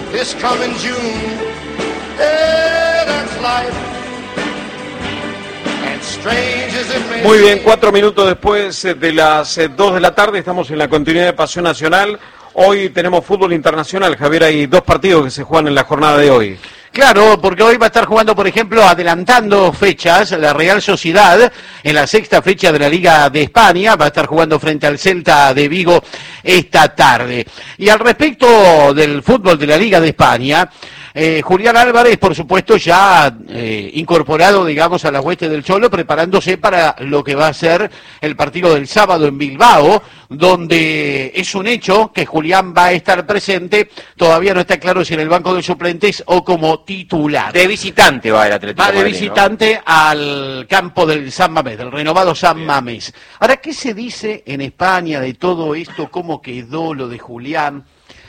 this coming June. Yeah, that's life. And strange as it may Muy bien, 4 minutos después de las 2 de la tarde, estamos en la continuidad de Pasión Nacional. Hoy tenemos fútbol internacional, Javier, hay 2 partidos que se juegan en la jornada de hoy. Claro, porque hoy va a estar jugando, por ejemplo, adelantando fechas, la Real Sociedad en la 6ª fecha de la Liga de España, va a estar jugando frente al Celta de Vigo esta tarde. Y al respecto del fútbol de la Liga de España, Julián Álvarez, por supuesto, ya incorporado, digamos, a la hueste del Cholo, preparándose para lo que va a ser el partido del sábado en Bilbao, donde es un hecho que Julián va a estar presente, todavía no está claro si en el banco de suplentes o como titular. De visitante va el Atlético Va de Madrid, visitante, ¿no?, al campo del San Mamés, del renovado San Bien. Mamés. Ahora, ¿qué se dice en España de todo esto? ¿Cómo quedó lo de Julián?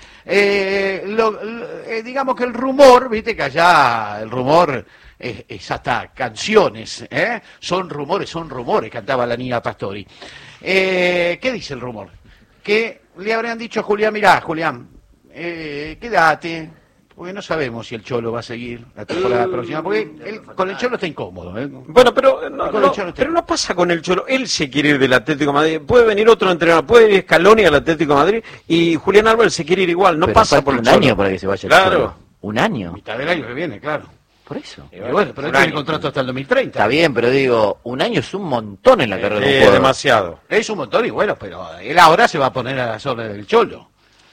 Digamos que el rumor, viste que allá el rumor es hasta canciones, son rumores, cantaba la niña Pastori. ¿Qué dice el rumor? Que le habrían dicho a Julián, mirá, Julián, quédate, porque no sabemos si el Cholo va a seguir la temporada próxima, porque él, con el Cholo está incómodo. Bueno, pero no pasa con el Cholo, él se quiere ir del Atlético de Madrid, puede venir otro entrenador, puede ir Scaloni al Atlético de Madrid y Julián Álvarez se quiere ir igual, no pero pasa por el un Cholo. año para que se vaya el Claro. Cholo. ¿Un año? Mitad del año que viene, claro. Por eso. Y bueno, pero él tiene contrato hasta el 2030. Está bien, pero digo, un año es un montón en la carrera de un Es jugador. demasiado. Es un montón y bueno, pero él ahora se va a poner a las órdenes del Cholo.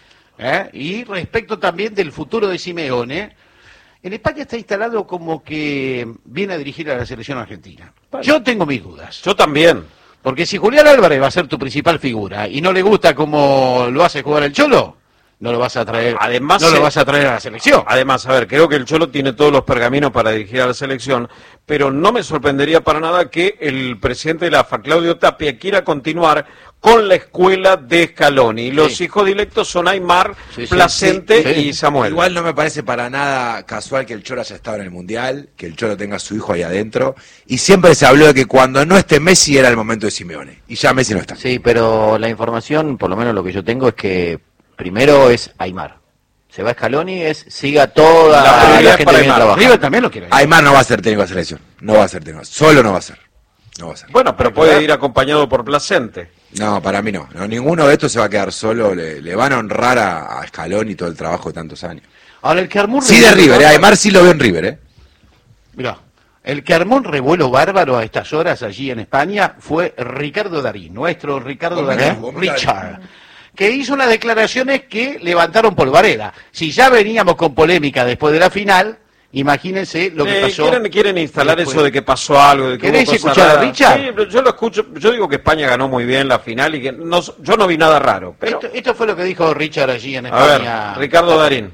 Y respecto también del futuro de Simeone, en España está instalado como que viene a dirigir a la selección argentina. Vale. Yo tengo mis dudas. Yo también. Porque si Julián Álvarez va a ser tu principal figura y no le gusta cómo lo hace jugar el Cholo, no lo vas a traer, Además, no lo vas a traer a la selección. Además, a ver, creo que el Cholo tiene todos los pergaminos para dirigir a la selección, pero no me sorprendería para nada que el presidente de la AFA, Claudio Tapia, quiera continuar con la escuela de Scaloni. Los hijos directos son Aimar, Placente y Samuel. Igual no me parece para nada casual que el Cholo haya estado en el Mundial, que el Cholo tenga a su hijo ahí adentro, y siempre se habló de que cuando no esté Messi era el momento de Simeone, y ya Messi no está. Sí, pero la información, por lo menos lo que yo tengo, es que primero es Aimar. Se va Scaloni, siga toda La prioridad la es gente para que viene Aimar. trabajando. River también lo quiere. Aimar no va a ser técnico de selección, no va a ser técnico, solo no va a ser. No va a ser. Bueno, pero puede ir acompañado por Placente. No, para mí no. Ninguno de estos se va a quedar solo. Le van a honrar a Scaloni todo el trabajo de tantos años. Ahora el que armó un Sí, de revuelo River. Aimar sí lo veo en River, Mirá, el que armó un revuelo bárbaro a estas horas allí en España fue Ricardo Darín, nuestro Ricardo Darín, Richard, que hizo unas declaraciones que levantaron polvareda. Si ya veníamos con polémica después de la final, imagínense lo que pasó. Quieren instalar después. eso de que pasó algo, de que ¿Querés hubo cosas escuchar a raras. Richard? Sí, pero yo lo escucho. Yo digo que España ganó muy bien la final y que yo no vi nada raro. Pero Esto fue lo que dijo Richard allí en a España. ver, Ricardo Darín.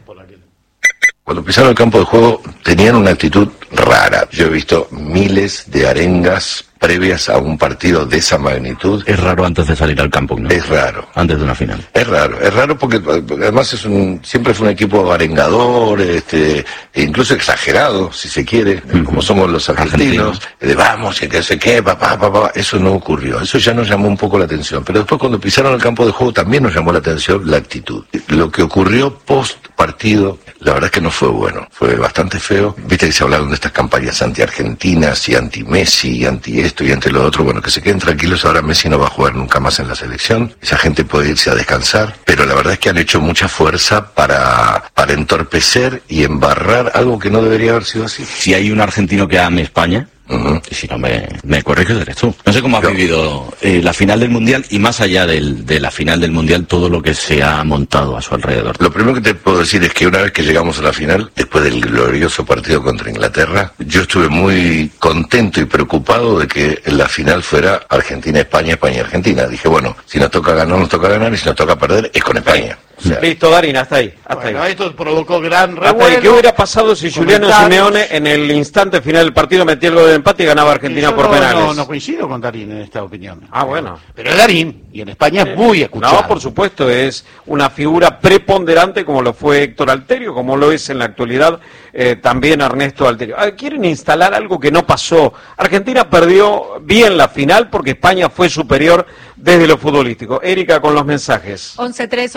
Cuando pisaron el campo de juego tenían una actitud rara. Yo he visto miles de arengas previas a un partido de esa magnitud. Es raro antes de salir al campo, ¿no? Es raro. Antes de una final. Es raro porque además siempre fue un equipo arengador, e incluso exagerado, si se quiere, como somos los argentinos, de vamos, y que sé qué, papá, eso no ocurrió, eso ya nos llamó un poco la atención, pero después cuando pisaron el campo de juego también nos llamó la atención la actitud. Lo que ocurrió post partido, la verdad es que no fue bueno, fue bastante feo. Viste que se hablaron de estas campañas anti-argentinas y anti-Messi y anti esto y anti lo otro. Bueno, que se queden tranquilos, ahora Messi no va a jugar nunca más en la selección, esa gente puede irse a descansar, pero la verdad es que han hecho mucha fuerza para entorpecer y embarrar algo que no debería haber sido así. Si hay un argentino que ame España, y si no me corriges, eres tú. No sé cómo has vivido la final del Mundial y más allá de la final del Mundial, todo lo que se ha montado a su alrededor. Lo primero que te puedo decir es que una vez que llegamos a la final, después del glorioso partido contra Inglaterra, yo estuve muy contento y preocupado de que la final fuera Argentina-España, España-Argentina. Dije, bueno, si nos toca ganar, nos toca ganar, y si nos toca perder, es con España. O sea, Listo, Darín, hasta ahí. Bueno, esto provocó gran Hasta ahí. revuelo. ¿Qué hubiera pasado si Juliano comentarios. Simeone en el instante final del partido metía el gol de empate y ganaba Argentina Yo por penales? no coincido con Darín en esta opinión. Ah, bueno. Pero es Darín, y en España es muy escuchado. No, por supuesto, es una figura preponderante como lo fue Héctor Alterio, como lo es en la actualidad también Ernesto Alterio. Quieren instalar algo que no pasó. Argentina perdió bien la final porque España fue superior desde lo futbolístico. Erika, con los mensajes. 11-3-870.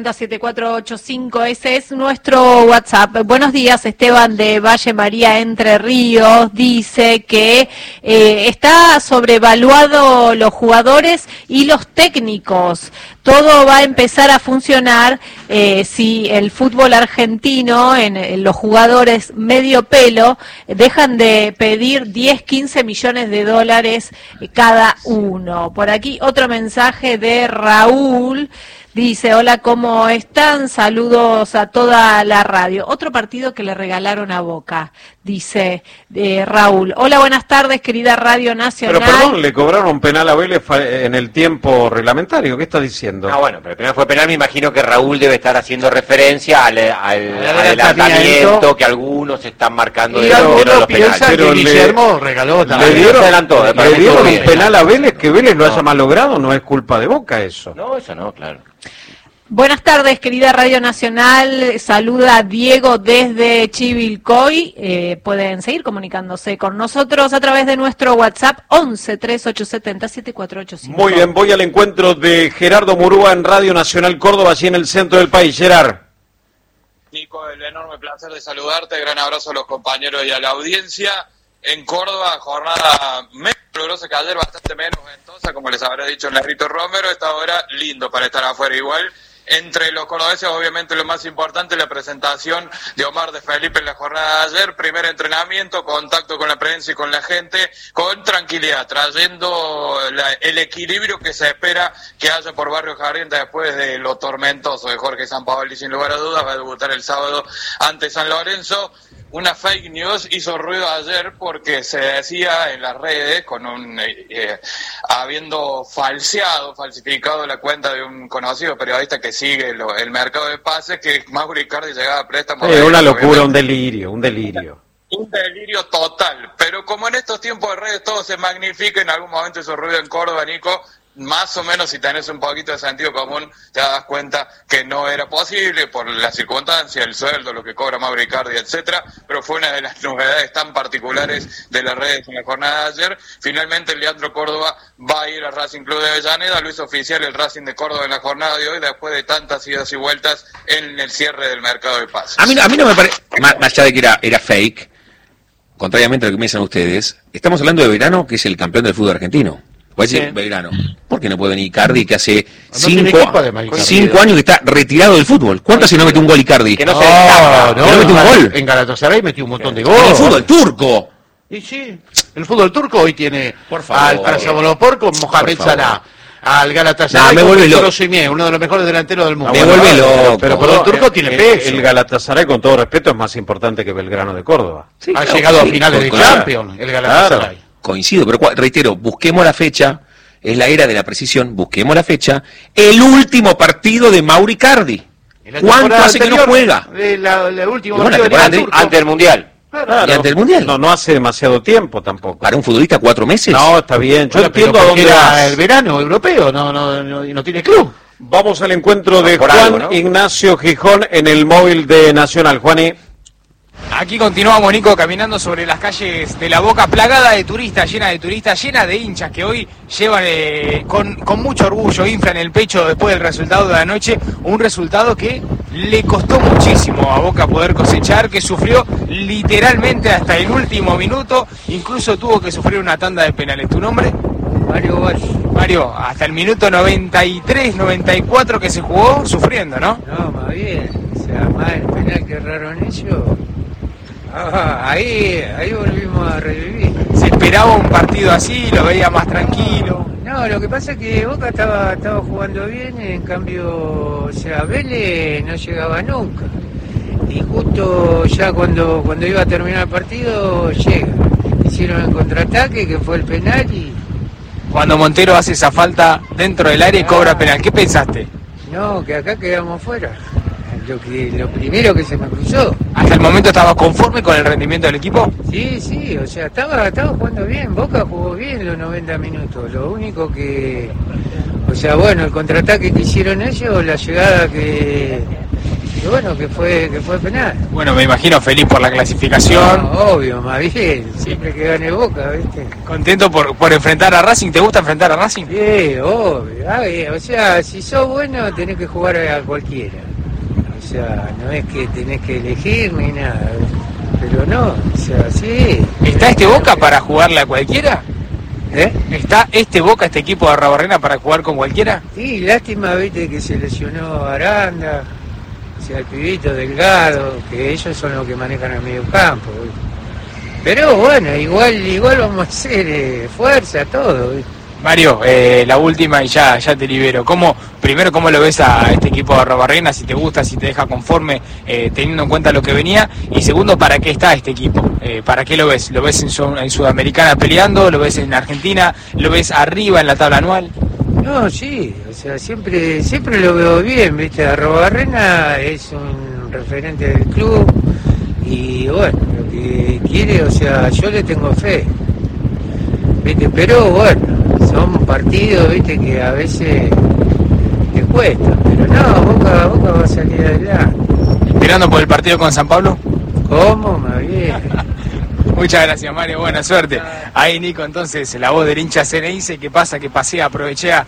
3870-7485, ese es nuestro WhatsApp. Buenos días, Esteban de Valle María, Entre Ríos, dice que está sobrevaluado los jugadores y los técnicos. Todo va a empezar a funcionar si el fútbol argentino, en los jugadores medio pelo, dejan de pedir 10, 15 millones de dólares cada uno. Por aquí otro mensaje de Raúl. Dice, hola, ¿cómo están? Saludos a toda la radio. Otro partido que le regalaron a Boca, dice Raúl. Hola, buenas tardes, querida Radio Nacional. Pero perdón, le cobraron penal a Vélez en el tiempo reglamentario. ¿Qué está diciendo? No, bueno, pero el penal fue penal. Me imagino que Raúl debe estar haciendo referencia al adelantamiento que algunos están marcando de los penales. Pero Guillermo regaló también. Le dieron un penal a Vélez, que Vélez lo haya malogrado, no es culpa de Boca eso. No, eso no, claro. Buenas tardes, querida Radio Nacional. Saluda Diego desde Chivilcoy. Pueden seguir comunicándose con nosotros a través de nuestro WhatsApp 11-3870-7485. Muy bien, voy al encuentro de Gerardo Murúa en Radio Nacional Córdoba, allí en el centro del país. Gerard. Nico, el enorme placer de saludarte. Gran abrazo a los compañeros y a la audiencia. En Córdoba, jornada menos dolorosa que ayer, bastante menos ventosa, como les habrá dicho Nerrito Romero. Esta hora lindo para estar afuera igual. Entre los cordobeses, obviamente lo más importante, la presentación de Omar de Felipe en la jornada de ayer, primer entrenamiento, contacto con la prensa y con la gente, con tranquilidad, trayendo el equilibrio que se espera que haya por Barrio Jardín después de lo tormentoso de Jorge Sampaoli, sin lugar a dudas. Va a debutar el sábado ante San Lorenzo. Una fake news hizo ruido ayer porque se decía en las redes, con habiendo falsificado la cuenta de un conocido periodista que sigue el mercado de pases, que Mauro Icardi llegaba a préstamo. Una locura, un delirio. Un delirio total, pero como en estos tiempos de redes todo se magnifica, en algún momento hizo ruido en Córdoba, Nico. Más o menos, si tenés un poquito de sentido común, te das cuenta que no era posible por las circunstancias, el sueldo, lo que cobra Mauro Icardi, etcétera, pero fue una de las novedades tan particulares de las redes en la jornada de ayer. Finalmente, Leandro Córdoba va a ir al Racing Club de Avellaneda, lo hizo oficial el Racing de Córdoba en la jornada de hoy, después de tantas idas y vueltas en el cierre del mercado de pases. A mí no me parece, más allá de que era fake, contrariamente a lo que me dicen ustedes, estamos hablando de Belgrano, que es el campeón del fútbol argentino. Puede decir Belgrano, ¿por qué no puede venir Icardi, que hace 5 años que está retirado del fútbol? ¿Cuánto hace no mete un gol Icardi? Que no mete un gol. En Galatasaray metió un montón de goles. En el fútbol turco. Y sí, el fútbol turco hoy tiene al Trabzonspor con Mohamed Salah, al Galatasaray con Víctor Osimhen, uno de los mejores delanteros del mundo. Me vuelve loco. Pero el fútbol turco tiene peso. El Galatasaray, con todo respeto, es más importante que Belgrano de Córdoba. Sí, ha llegado a finales de Champions, el Galatasaray. Coincido, pero reitero, busquemos la fecha, es la era de la precisión, busquemos la fecha, el último partido de Mauro Icardi. ¿Cuánto hace que no juega? El último partido ante el Mundial. Claro. ¿Y ante el Mundial? No hace demasiado tiempo tampoco. ¿Para un futbolista 4 meses? No, está bien. Yo entiendo a dónde era el verano europeo, no tiene club. Vamos al encuentro de Juan Ignacio Gijón en el móvil de Nacional. Juaní. Aquí continuamos, Nico, caminando sobre las calles de La Boca, plagada de turistas, llena de hinchas que hoy llevan con mucho orgullo, inflan el pecho después del resultado de anoche, un resultado que le costó muchísimo a Boca poder cosechar, que sufrió literalmente hasta el último minuto, incluso tuvo que sufrir una tanda de penales. ¿Tu nombre? Mario Valle. Mario, hasta el minuto 93, 94 que se jugó, sufriendo, ¿no? No, más bien, o sea, más el penal que erraron ellos. Ahí volvimos a revivir. ¿Se esperaba un partido así? ¿Lo veía más tranquilo? No, lo que pasa es que Boca estaba jugando bien, en cambio, o sea, Vélez no llegaba nunca. Y justo ya cuando iba a terminar el partido, llega. Hicieron el contraataque, que fue el penal y... Cuando Montero hace esa falta dentro del área y cobra penal, ¿qué pensaste? No, que acá quedamos fuera. Lo primero que se me cruzó. ¿Hasta el momento estaba conforme con el rendimiento del equipo? Sí, o sea, estaba jugando bien, Boca jugó bien los 90 minutos, lo único que, o sea, bueno, el contraataque que hicieron ellos, la llegada que Y bueno, que fue penal. Bueno, me imagino feliz por la clasificación. No, obvio, más bien, siempre que gane Boca, ¿viste? Contento por enfrentar a Racing. ¿Te gusta enfrentar a Racing? Sí, obvio. O sea, si sos bueno, tenés que jugar a cualquiera. O sea, no es que tenés que elegir ni nada. Pero no, o sea, sí. ¿Está este Boca para jugarle a cualquiera? ¿Está este Boca, este equipo de Arruabarrena para jugar con cualquiera? Sí, lástima, viste, que se lesionó Aranda, o sea, el pibito Delgado, que ellos son los que manejan el medio campo, ¿viste? Pero bueno, igual vamos a hacer fuerza, todo, ¿viste? Mario, la última y ya te libero. Primero, ¿cómo lo ves a este equipo de Arruabarrena? Si te gusta, si te deja conforme, teniendo en cuenta lo que venía. Y segundo, ¿para qué está este equipo? ¿Para qué lo ves? ¿Lo ves en Sudamericana peleando? ¿Lo ves en Argentina? ¿Lo ves arriba en la tabla anual? No, sí, o sea, siempre lo veo bien, ¿viste? Arruabarrena es un referente del club y bueno, lo que quiere, o sea, yo le tengo fe, ¿viste? Pero bueno, son partidos, viste, que a veces te cuesta, pero no, Boca va a salir adelante. ¿Esperando por el partido con San Pablo? ¿Cómo? Más bien. Muchas gracias, Mario, buena suerte. Ahí Nico, entonces, la voz del hincha Ceneice, que pasa, que pasea, aprovecha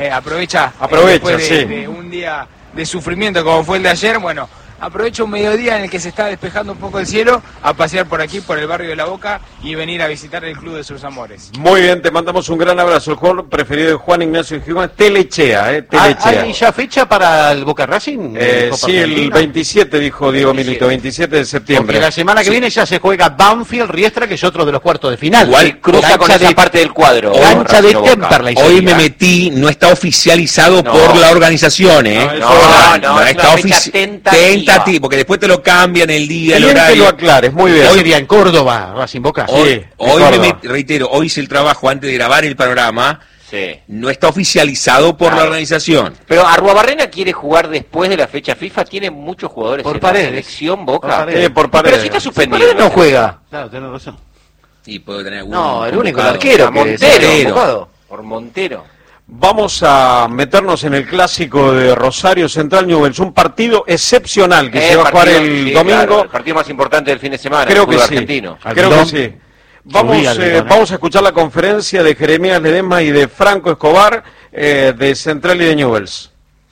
después de un día de sufrimiento como fue el de ayer, bueno, aprovecha un mediodía en el que se está despejando un poco el cielo a pasear por aquí, por el barrio de La Boca y venir a visitar el club de sus amores. Muy bien, te mandamos un gran abrazo. El jugador preferido de Juan Ignacio Gijón, Telechea. ¿Hay ya fecha para el Boca Racing? Sí, el 27, dijo Diego Milito, 27 de septiembre. Porque la semana que viene ya se juega Banfield, Riestra, que es otro de los cuartos de final. Igual cruza con esa parte del cuadro. Cancha de Temperley. Hoy me metí, no está oficializado por la organización, No, está tentativo, porque después te lo cambian el día, el horario. Que lo aclares, muy bien. Hoy sería en Córdoba, Racing Boca. Reitero, hoy hice el trabajo antes de grabar el panorama. Sí. No está oficializado por la organización. Pero Arruabarrena quiere jugar después de la fecha FIFA, tiene muchos jugadores por en Paredes. la selección Boca. Por Paredes. Pero si está suspendido. Paredes no juega. Claro, tenés razón. Y puede tener algún No, el único convocado. arquero que Montero. Por Montero. Vamos a meternos en el clásico de Rosario Central Newell's, un partido excepcional que se va a jugar el domingo. Claro, el partido más importante del fin de semana. Creo que sí. Argentino. Creo que sí. Vamos a escuchar la conferencia de Jeremías Ledesma y de Franco Escobar de Central y de Newell's.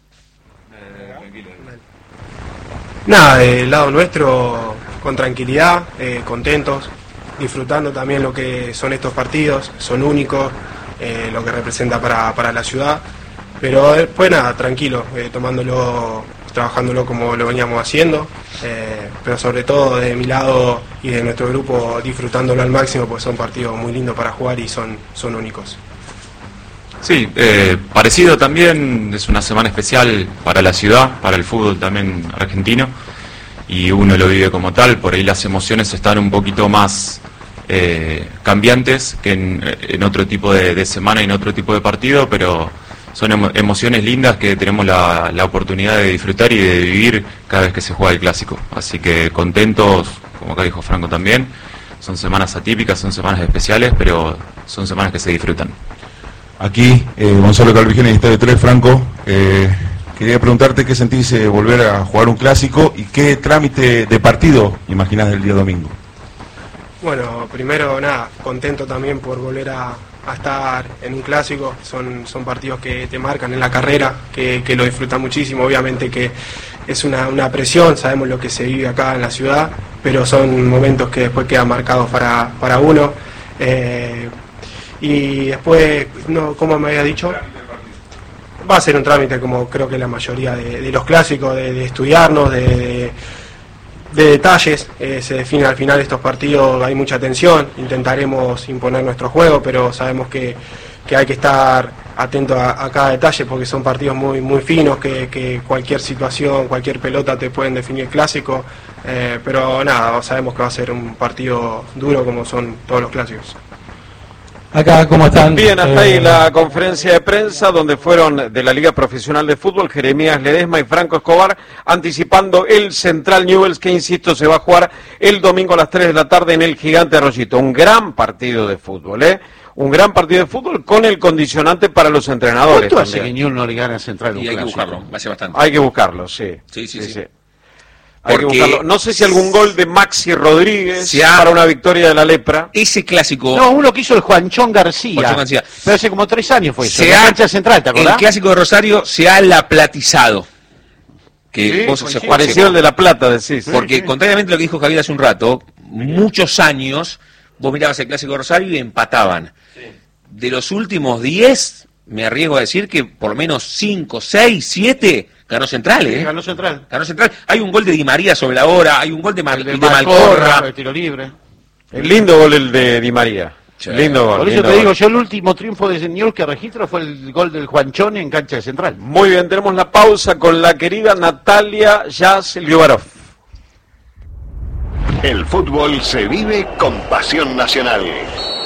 Nada, del lado nuestro, con tranquilidad, contentos, disfrutando también lo que son estos partidos, son únicos, lo que representa para la ciudad, pero después nada, tranquilo, trabajándolo como lo veníamos haciendo, pero sobre todo de mi lado y de nuestro grupo disfrutándolo al máximo, pues son partidos muy lindos para jugar y son únicos. Sí, parecido también, es una semana especial para la ciudad, para el fútbol también argentino, y uno lo vive como tal. Por ahí las emociones están un poquito más cambiantes que en otro tipo de semana y en otro tipo de partido, pero son emociones lindas que tenemos la oportunidad de disfrutar y de vivir cada vez que se juega el clásico. Así que contentos, como acá dijo Franco también, son semanas atípicas, son semanas especiales, pero son semanas que se disfrutan. Aquí, Gonzalo Calvijena de Estadio 3, Franco. Quería preguntarte qué sentís volver a jugar un clásico y qué trámite de partido imaginás del día domingo. Bueno, primero nada, contento también por volver a estar en un clásico. Son partidos que te marcan en la carrera, que lo disfrutan muchísimo. Obviamente que es una presión, sabemos lo que se vive acá en la ciudad, pero son momentos que después quedan marcados para uno. Y después, no, como me había dicho, va a ser un trámite como creo que la mayoría de los clásicos, de estudiarnos, de detalles. Se define al final de estos partidos, hay mucha tensión, intentaremos imponer nuestro juego, pero sabemos que hay que estar atento a cada detalle porque son partidos muy, muy finos, que cualquier situación, cualquier pelota te pueden definir clásico, pero nada, sabemos que va a ser un partido duro como son todos los clásicos. Acá, ¿cómo están? Bien, hasta ahí la conferencia de prensa donde fueron de la Liga Profesional de Fútbol Jeremías Ledesma y Franco Escobar anticipando el Central Newell's que, insisto, se va a jugar el domingo a las 3 de la tarde en el Gigante Arroyito. Un gran partido de fútbol, un gran partido de fútbol con el condicionante para los entrenadores. ¿Cuánto hace que Newell's no le gana a Central? Y hay que buscarlo, va a ser bastante. Hay que buscarlo, sí. Sí. Hay que Porque buscarlo. No sé si algún gol de Maxi Rodríguez se ha- para una victoria de la Lepra. Ese clásico. No, uno que hizo el Juanchón García. Juanchón García. Pero hace como 3 años fue eso. Se en la ha- cancha central, ¿te acordás? El clásico de Rosario se ha laplatizado. Que Sí, vos coincido. se Parecido al de La Plata, decís. Porque contrariamente a lo que dijo Javier hace un rato, muchos años vos mirabas el clásico de Rosario y empataban. De los últimos 10, me arriesgo a decir que por lo menos 5, 6, 7 ganó Central, ¿eh? Ganó Central. Ganó Central. Hay un gol de Di María sobre la hora, hay un gol de, De de Malcorra, Malcorra. el tiro libre. El lindo gol el de Di María. Lindo gol. Por eso lindo te digo, gol. yo el último triunfo de Señor que registro fue el gol del Juanchón en cancha de Central. Muy bien, tenemos la pausa con la querida Natalia Jazz Liobarov. El fútbol se vive con pasión nacional.